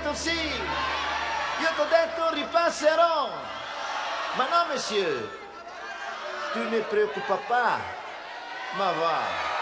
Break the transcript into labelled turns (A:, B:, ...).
A: detto sì, io t'ho detto ripasserò. Ma no, monsieur, tu ne preoccupa pas, ma va.